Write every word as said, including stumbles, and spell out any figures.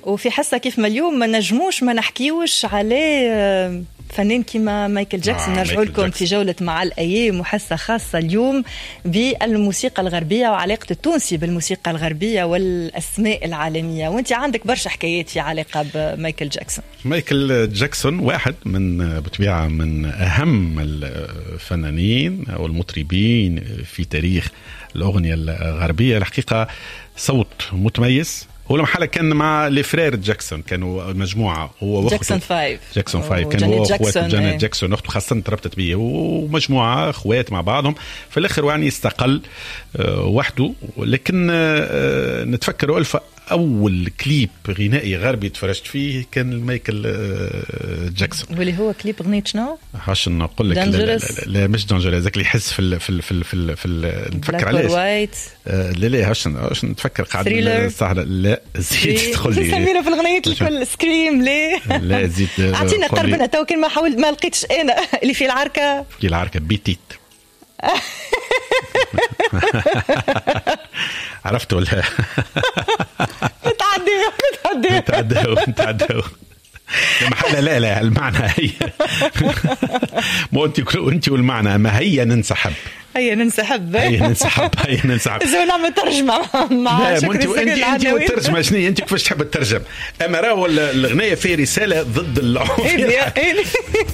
وفي حصة كيف ما اليوم ما نجموش ما نحكيوش عليه فنان كيما مايكل جاكسون. آه نرجع لكم في جولة مع الأيام وحصة خاصة اليوم بالموسيقى الغربية وعلاقة التونسي بالموسيقى الغربية والأسماء العالمية. وانت عندك برشا حكايات في علاقة بمايكل جاكسون. مايكل جاكسون واحد من بطبيعة من أهم الفنانين أو المطربين في تاريخ الأغنية الغربية. الحقيقة صوت متميز. هو لما كان مع لفرير جاكسون كانوا مجموعة هو وأخته جاكسون فايف جاكسون فايف كانوا أخوات جانيت جاكسون أخته خاصة تربطت بيه ومجموعة أخوات مع بعضهم. في الآخر يعني استقل وحده. لكن نتفكروا ألف أول كليب غنائي غربي تفرجت فيه كان مايكل جاكسون واللي هو كليب غنية شنو؟ هاش نقول لك لا, لا, لا مش دانجرس ذاك اللي يحس في ال في ال في ال في, ال في ال نتفكر عليه آه لا لا هاش هاش نتفكر قاعد سهلة. لا زيد تدخل لي سمينا في الغنية الكل سكريم ليه لا زيد أعطينا قربنا تو كل ما حاول ما لقيتش أنا اللي في العركة في العركة بيتيت عرفت ولا نتعديو نتعديو نتعديو نتعديو لا لا لا المعنى هي مو انت انت والمعنى ما هي ننسحب هي ننسحب هي ننسحب هي ننسحب زو نعمل ترجمة مع شكري انت انت والترجمة شنو انت كيفاش تحب الترجم. اما راهو الغنية فيه رسالة ضد العنف